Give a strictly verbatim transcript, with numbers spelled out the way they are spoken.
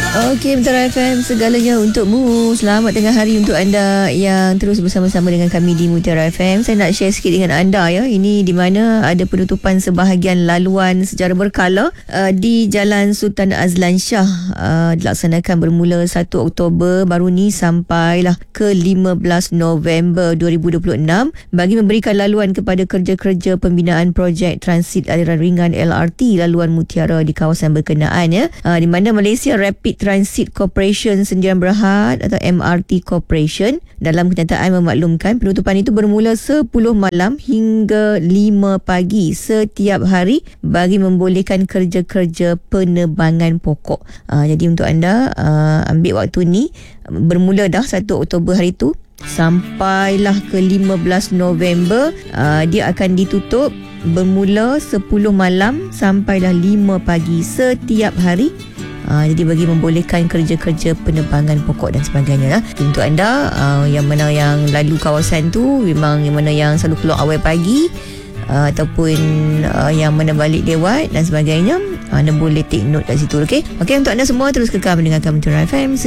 Okey, Mutiara F M, segalanya untukmu. Selamat tengah hari untuk anda yang terus bersama-sama dengan kami di Mutiara F M. Saya nak share sikit dengan anda ya. Ini di mana ada penutupan sebahagian laluan secara berkala uh, di Jalan Sultan Azlan Shah, uh, dilaksanakan bermula satu Oktober baru ni sampailah ke lima belas November dua ribu dua puluh enam bagi memberikan laluan kepada kerja-kerja pembinaan projek transit aliran ringan L R T laluan Mutiara di kawasan berkenaan ya. Uh, di mana Malaysia Rapid Transit Corporation Sendirian Berhad atau M R T Corporation dalam kenyataan memaklumkan penutupan itu bermula sepuluh malam hingga lima pagi setiap hari bagi membolehkan kerja-kerja penerbangan pokok. Uh, jadi untuk anda uh, ambil waktu ni, bermula dah satu Oktober hari tu sampailah ke lima belas November, uh, dia akan ditutup bermula sepuluh malam sampailah lima pagi setiap hari. Uh, jadi bagi membolehkan kerja-kerja penerbangan pokok dan sebagainya. Untuk anda uh, yang mana yang lalu kawasan tu, memang yang mana yang selalu keluar awal pagi uh, ataupun uh, yang mana balik lewat dan sebagainya, anda boleh take note kat situ. Okey, okey, untuk anda semua terus kekal mendengarkan Mutiara F M.